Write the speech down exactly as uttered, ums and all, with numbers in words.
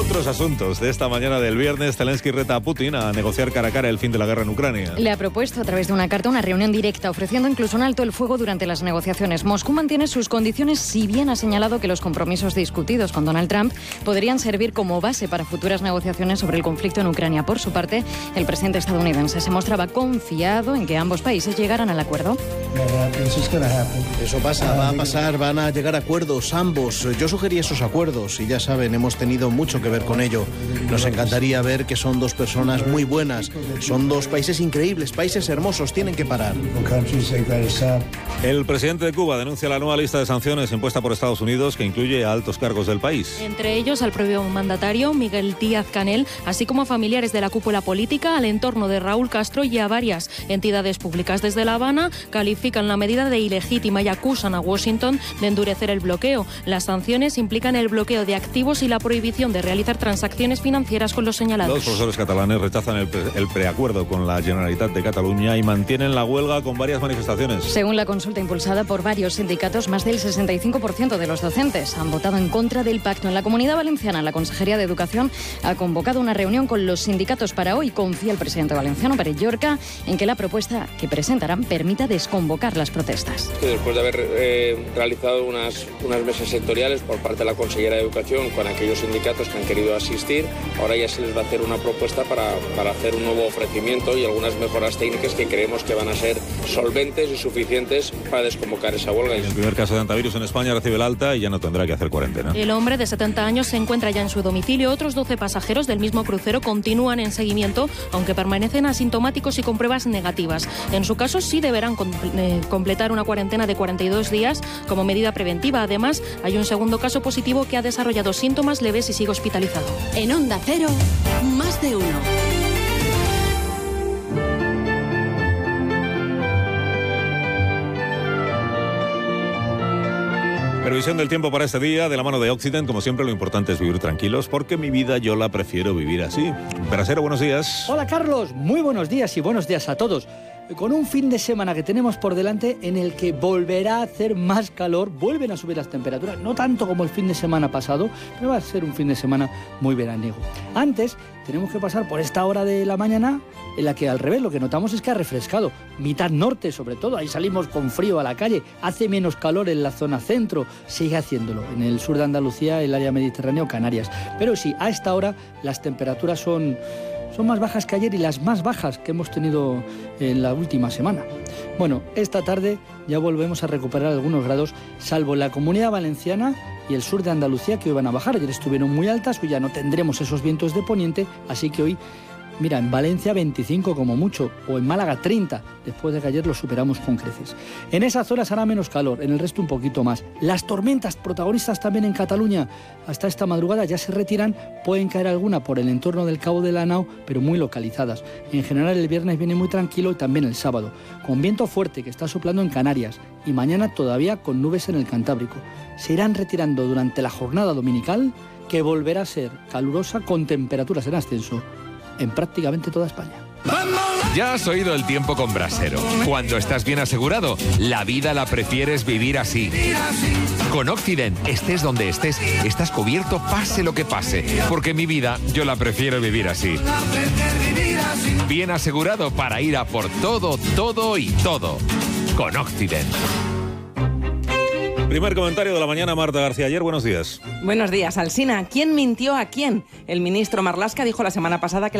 Otros asuntos de esta mañana del viernes. Zelensky reta a Putin a negociar cara a cara el fin de la guerra en Ucrania. Le ha propuesto a través de una carta una reunión directa, ofreciendo incluso un alto el fuego durante las negociaciones. Moscú mantiene sus condiciones, si bien ha señalado que los compromisos discutidos con Donald Trump podrían servir como base para futuras negociaciones sobre el conflicto en Ucrania. Por su parte, el presidente estadounidense se mostraba confiado en que ambos países llegaran al acuerdo. Eso pasa, va a pasar, van a llegar a acuerdos ambos. Yo sugerí esos acuerdos y ya saben, hemos tenido mucho que ver con ello. Nos encantaría ver que son dos personas muy buenas, son dos países increíbles, países hermosos, tienen que parar. El presidente de Cuba denuncia la nueva lista de sanciones impuesta por Estados Unidos que incluye a altos cargos del país. Entre ellos al propio mandatario Miguel Díaz-Canel, así como a familiares de la cúpula política, al entorno de Raúl Castro y a varias entidades públicas. Desde La Habana califican la medida de ilegítima y acusan a Washington de endurecer el bloqueo. Las sanciones implican el bloqueo de activos y la prohibición de realizar transacciones financieras con los señalados. Los profesores catalanes rechazan el, pre el preacuerdo con la Generalitat de Cataluña y mantienen la huelga con varias manifestaciones. Según la consulta impulsada por varios sindicatos, más del sesenta y cinco por ciento de los docentes han votado en contra del pacto. En la Comunidad Valenciana, la Consejería de Educación ha convocado una reunión con los sindicatos para hoy. Confía el presidente valenciano, Pere Llorca, en que la propuesta que presentarán permita desconvocar las protestas. Después de haber eh, realizado unas, unas mesas sectoriales por parte de la Consejería de Educación con aquellos sindicatos que han querido asistir, ahora ya se les va a hacer una propuesta para, para hacer un nuevo ofrecimiento y algunas mejoras técnicas que creemos que van a ser solventes y suficientes para desconvocar esa huelga. El primer caso de antivirus en España recibe el alta y ya no tendrá que hacer cuarentena. El hombre de setenta años se encuentra ya en su domicilio. Otros doce pasajeros del mismo crucero continúan en seguimiento, aunque permanecen asintomáticos y con pruebas negativas. En su caso sí deberán completar una cuarentena de cuarenta y dos días como medida preventiva. Además, hay un segundo caso positivo que ha desarrollado síntomas leves y sigue hospitalizado. En Onda Cero, más de uno. Previsión del tiempo para este día, de la mano de Occident. Como siempre, lo importante es vivir tranquilos, porque mi vida yo la prefiero vivir así. Brasero, buenos días. Hola, Carlos. Muy buenos días y buenos días a todos. Con un fin de semana que tenemos por delante en el que volverá a hacer más calor, vuelven a subir las temperaturas, no tanto como el fin de semana pasado, pero va a ser un fin de semana muy veraniego. Antes tenemos que pasar por esta hora de la mañana en la que al revés lo que notamos es que ha refrescado, mitad norte sobre todo, ahí salimos con frío a la calle, hace menos calor en la zona centro, sigue haciéndolo en el sur de Andalucía, el área mediterránea o Canarias, pero sí, a esta hora las temperaturas son... son más bajas que ayer y las más bajas que hemos tenido en la última semana. Bueno, esta tarde ya volvemos a recuperar algunos grados, salvo en la Comunidad Valenciana y el sur de Andalucía, que hoy van a bajar. Ayer estuvieron muy altas, hoy ya no tendremos esos vientos de poniente, así que hoy, mira, en Valencia veinticinco como mucho, o en Málaga treinta, después de que ayer lo superamos con creces. En esas zonas hará menos calor, en el resto un poquito más. Las tormentas, protagonistas también en Cataluña, hasta esta madrugada ya se retiran, pueden caer alguna por el entorno del Cabo de la Nao, pero muy localizadas. En general el viernes viene muy tranquilo y también el sábado, con viento fuerte que está soplando en Canarias y mañana todavía con nubes en el Cantábrico. Se irán retirando durante la jornada dominical, que volverá a ser calurosa con temperaturas en ascenso en prácticamente toda España. Ya has oído el tiempo con Brasero. Cuando estás bien asegurado, la vida la prefieres vivir así. Con Occident, estés donde estés, estás cubierto pase lo que pase. Porque mi vida, yo la prefiero vivir así. Bien asegurado para ir a por todo, todo y todo. Con Occident. Primer comentario de la mañana, Marta García. Ayer, buenos días. Buenos días, Alsina. ¿Quién mintió a quién? El ministro Marlaska dijo la semana pasada que